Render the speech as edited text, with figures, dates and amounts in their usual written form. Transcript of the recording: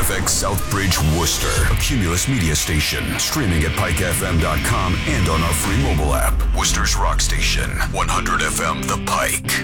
KFX Southbridge, Worcester, a Cumulus media station, streaming at pikefm.com and on our free mobile app. Worcester's rock station, 100 FM The Pike.